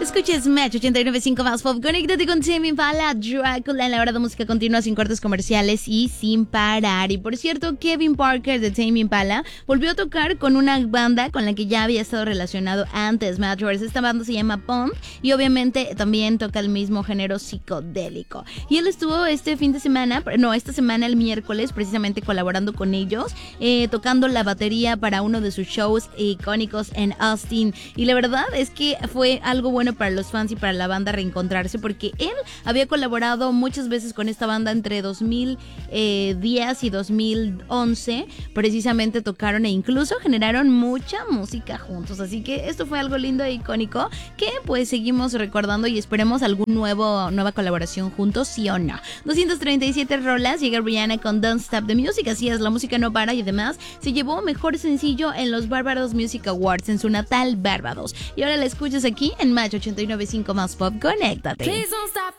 Escuches Match 89.5 más pop. Conéctate con Tame Impala, Drácula. En la hora de música continua, sin cortes comerciales y sin parar. Y por cierto, Kevin Parker de Tame Impala volvió a tocar con una banda con la que ya había estado relacionado antes, Matchworks. Esta banda se llama Pump y obviamente también toca el mismo género psicodélico. Y él estuvo esta semana el miércoles, precisamente colaborando con ellos, tocando la batería para uno de sus shows icónicos en Austin. Y la verdad es que fue algo bueno para los fans y para la banda reencontrarse, porque él había colaborado muchas veces con esta banda entre 2010 y 2011. Precisamente tocaron e incluso generaron mucha música juntos. Así que esto fue algo lindo e icónico que pues seguimos recordando y esperemos nueva colaboración juntos, sí o no. 237 rolas, llega Rihanna con Don't Stop the Music. Así es, la música no para, y además se llevó mejor sencillo en los Barbados Music Awards en su natal Barbados. Y ahora la escuchas aquí en Match 89.5 más pop. Conéctate.